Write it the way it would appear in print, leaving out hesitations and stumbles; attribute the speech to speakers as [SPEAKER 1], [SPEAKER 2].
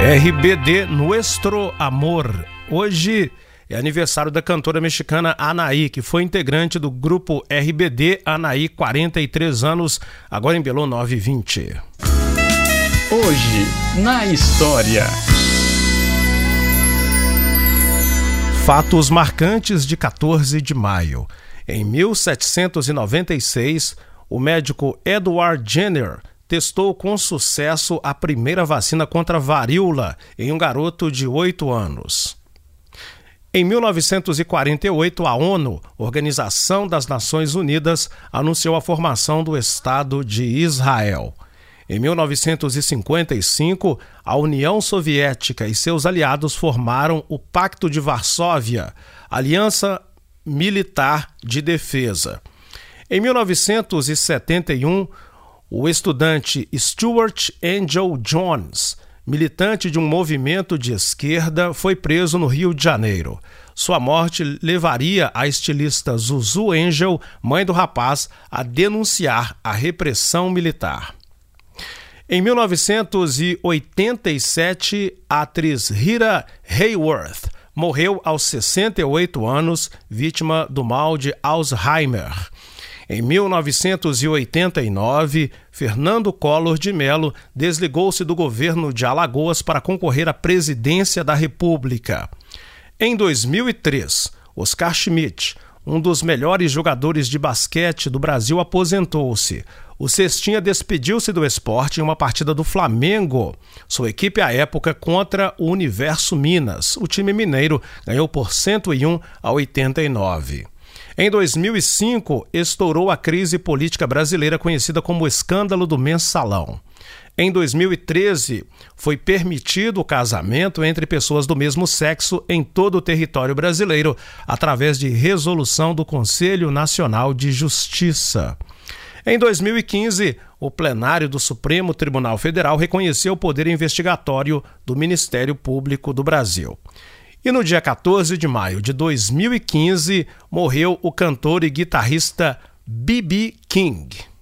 [SPEAKER 1] RBD Nuestro Amor. Hoje é aniversário da cantora mexicana Anaí, que foi integrante do grupo RBD. Anaí, 43 anos, agora em Belo 920.
[SPEAKER 2] Hoje, na história.
[SPEAKER 1] Fatos marcantes de 14 de maio. Em 1796, o médico Edward Jenner testou com sucesso a primeira vacina contra a varíola em um garoto de 8 anos. Em 1948, a ONU, Organização das Nações Unidas, anunciou a formação do Estado de Israel. Em 1955, a União Soviética e seus aliados formaram o Pacto de Varsóvia, Aliança Militar de Defesa. Em 1971, o estudante Stuart Angel Jones, militante de um movimento de esquerda, foi preso no Rio de Janeiro. Sua morte levaria a estilista Zuzu Angel, mãe do rapaz, a denunciar a repressão militar. Em 1987, a atriz Rita Hayworth morreu aos 68 anos, vítima do mal de Alzheimer. Em 1989, Fernando Collor de Mello desligou-se do governo de Alagoas para concorrer à presidência da República. Em 2003, Oscar Schmidt, um dos melhores jogadores de basquete do Brasil, aposentou-se. O cestinha despediu-se do esporte em uma partida do Flamengo, sua equipe à época contra o Universo Minas. O time mineiro ganhou por 101-89. Em 2005, estourou a crise política brasileira conhecida como o escândalo do Mensalão. Em 2013, foi permitido o casamento entre pessoas do mesmo sexo em todo o território brasileiro, através de resolução do Conselho Nacional de Justiça. Em 2015, o plenário do Supremo Tribunal Federal reconheceu o poder investigatório do Ministério Público do Brasil. E no dia 14 de maio de 2015, morreu o cantor e guitarrista B.B. King.